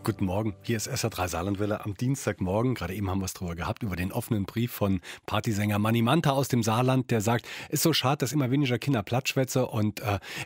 Guten Morgen, hier ist SR3 Saarlandwelle am Dienstagmorgen. Gerade eben haben wir es drüber gehabt, über den offenen Brief von Partysänger Manni Manta aus dem Saarland, der sagt, ist so schade, dass immer weniger Kinder Plattschwätze. Und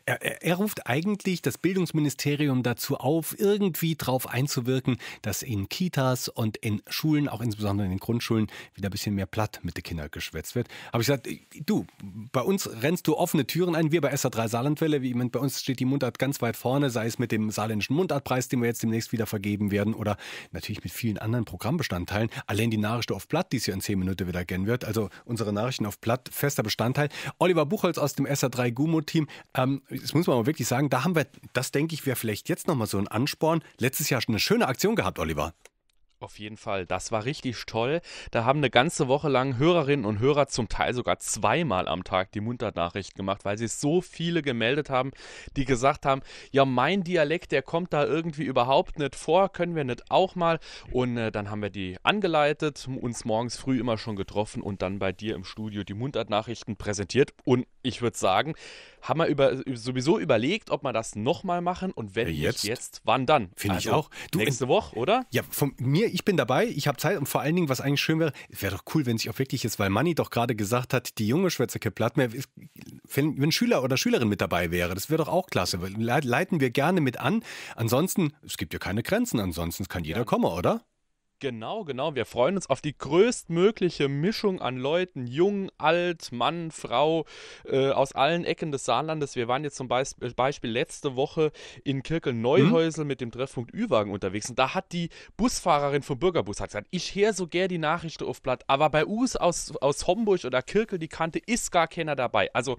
er ruft eigentlich das Bildungsministerium dazu auf, irgendwie drauf einzuwirken, dass in Kitas und in Schulen, auch insbesondere in den Grundschulen, wieder ein bisschen mehr Platt mit den Kindern geschwätzt wird. Habe ich gesagt, du, bei uns rennst du offene Türen ein, wir bei SR3 Saarlandwelle, wie bei uns steht die Mundart ganz weit vorne, sei es mit dem saarländischen Mundartpreis, den wir jetzt demnächst wieder vergeben werden oder natürlich mit vielen anderen Programmbestandteilen. Allein die Nachrichten auf Platt, die es hier in 10 Minuten wieder gehen wird. Also unsere Nachrichten auf Platt, fester Bestandteil. Oliver Buchholz aus dem SR3 Gumo-Team. Das muss man mal wirklich sagen, da haben wir, das denke ich, wäre vielleicht jetzt nochmal so ein Ansporn. Letztes Jahr schon eine schöne Aktion gehabt, Oliver. Auf jeden Fall, das war richtig toll. Da haben eine ganze Woche lang Hörerinnen und Hörer zum Teil sogar zweimal am Tag die Mundart-Nachricht gemacht, weil sich so viele gemeldet haben, die gesagt haben, ja, mein Dialekt, der kommt da irgendwie überhaupt nicht vor, können wir nicht auch mal? Und dann haben wir die angeleitet, uns morgens früh immer schon getroffen und dann bei dir im Studio die Mundart-Nachrichten präsentiert. Und ich würde sagen, haben wir sowieso überlegt, ob wir das nochmal machen und wenn nicht jetzt, wann dann? Finde ich auch. Du, nächste Woche, oder? Ja, von mir, ich bin dabei, ich habe Zeit und vor allen Dingen, was eigentlich schön wäre, es wäre doch cool, wenn es auch wirklich ist, weil Manni doch gerade gesagt hat, die junge Schwätzer kein Platt mehr, wenn Schüler oder Schülerin mit dabei wäre, das wäre doch auch klasse, weil leiten wir gerne mit an. Ansonsten, es gibt ja keine Grenzen, ansonsten kann jeder kommen, oder? Genau. Wir freuen uns auf die größtmögliche Mischung an Leuten, jung, alt, Mann, Frau, aus allen Ecken des Saarlandes. Wir waren jetzt zum Beispiel letzte Woche in Kirkel-Neuhäusel mit dem Treffpunkt Ü-Wagen unterwegs. Und da hat die Busfahrerin vom Bürgerbus gesagt, ich höre so gern die Nachrichten auf Blatt, aber bei uns aus Homburg oder Kirkel, die Kante, ist gar keiner dabei. Also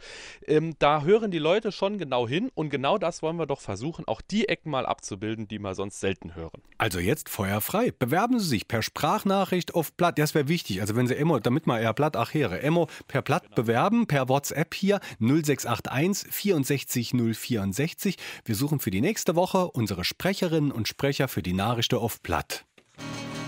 da hören die Leute schon genau hin und genau das wollen wir doch versuchen, auch die Ecken mal abzubilden, die wir sonst selten hören. Also jetzt feuerfrei. Bewerben Sie sich per Sprachnachricht auf Platt. Das wäre wichtig. Also wenn Sie Emmo, damit mal eher Platt achere. Emmo per Platt bewerben, per WhatsApp hier 0681 64 064. Wir suchen für die nächste Woche unsere Sprecherinnen und Sprecher für die Nachrichten auf Platt.